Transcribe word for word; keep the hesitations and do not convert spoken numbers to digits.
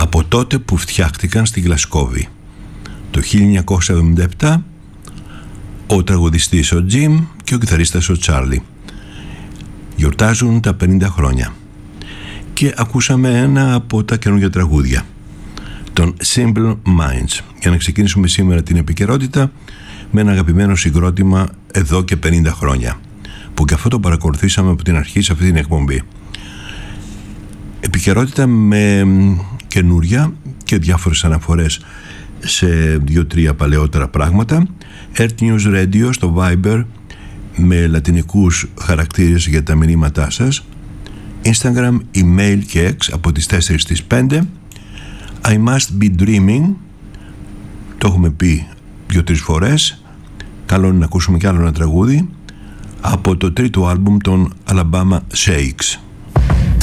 από τότε που φτιάχτηκαν στη Γλασκόβη. Το χίλια εννιακόσια εβδομήντα επτά ο τραγουδιστής ο Τζιμ και ο κιθαρίστας ο Τσάρλι γιορτάζουν τα πενήντα χρόνια και ακούσαμε ένα από τα καινούργια τραγούδια, τον Simple Minds, για να ξεκινήσουμε σήμερα την επικαιρότητα με ένα αγαπημένο συγκρότημα εδώ και πενήντα χρόνια, που και αυτό το παρακολουθήσαμε από την αρχή σε αυτή την εκπομπή. Επικαιρότητα με καινούρια και διάφορες αναφορές σε δύο-τρία παλαιότερα πράγματα. Earth News Radio στο Viber με λατινικούς χαρακτήρες για τα μηνύματά σας. Instagram, email και X από τις τέσσερις στις πέντε. I must be dreaming, το έχουμε πει δύο-τρεις φορές. Καλό είναι να ακούσουμε κι άλλο ένα τραγούδι από το τρίτο άλμπουμ των Alabama Shakes.